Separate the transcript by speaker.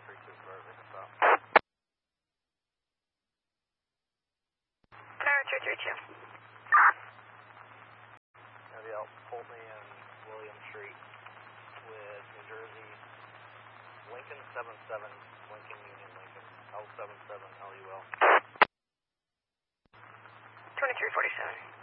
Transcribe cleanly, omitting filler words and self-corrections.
Speaker 1: 32 start, we can stop.
Speaker 2: Tower 232.
Speaker 1: Gonna be out Pulteney and William Street with New Jersey, Lincoln 77, Lincoln Union Lincoln, L77 LUL.
Speaker 2: 2347.